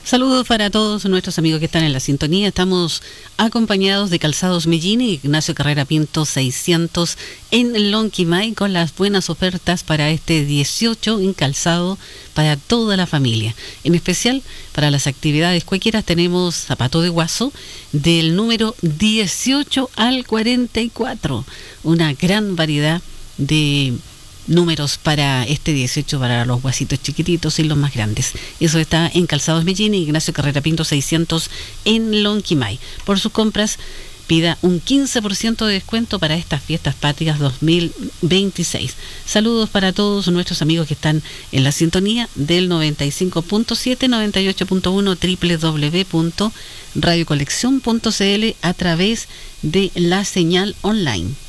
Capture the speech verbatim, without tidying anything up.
Saludos para todos nuestros amigos que están en la sintonía. Estamos acompañados de Calzados Mellini, Ignacio Carrera Pinto seiscientos en Lonquimay, con las buenas ofertas para este dieciocho en calzado para toda la familia. En especial para las actividades cualquiera tenemos zapato de guaso del número dieciocho al cuarenta y cuatro. Una gran variedad de números para este dieciocho, para los guasitos chiquititos y los más grandes. Eso está en Calzados Mellini, Ignacio Carrera Pinto seiscientos en Lonquimay. Por sus compras, pida un quince por ciento de descuento para estas fiestas patrias dos mil veintiséis. Saludos para todos nuestros amigos que están en la sintonía del noventa y cinco punto siete, noventa y ocho punto uno, doble u doble u doble u punto radio colección punto c l a través de la señal online.